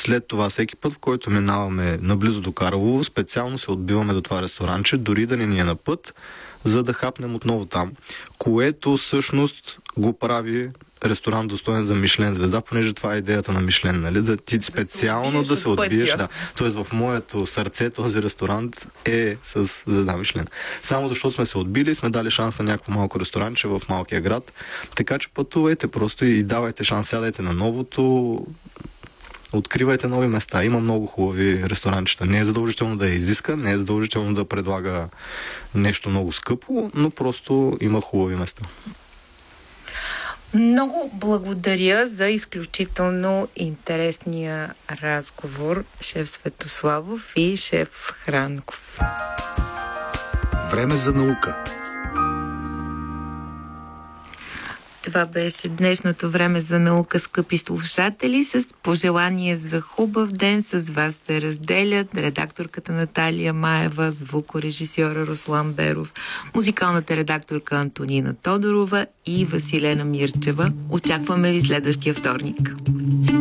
след това, всеки път, в който минаваме наблизо до Карлово, специално се отбиваме до това ресторанче, дори да не ни е на път, за да хапнем отново там. Което всъщност го прави ресторант достоен за Мишлен звезда, понеже това е идеята на Мишлен, нали? Да ти специално да се отбиеш. Да. Тоест в моето сърце този ресторант е с звезда Мишлен. Само защото сме се отбили, сме дали шанс на някакво малко ресторанче в малкия град. Така че пътувайте просто и давайте шанс, сядайте на новото, откривайте нови места. Има много хубави ресторанчета. Не е задължително да е изиска, не е задължително да предлага нещо много скъпо, но просто има хубави места. Много благодаря за изключително интересния разговор, шеф Светославов и шеф Хранков. Време за наука. Това беше днешното време за наука, скъпи слушатели. С пожелание за хубав ден с вас се разделят редакторката Наталия Маева, звукорежисьора Руслан Беров, музикалната редакторка Антонина Тодорова и Василена Мирчева. Очакваме ви следващия вторник.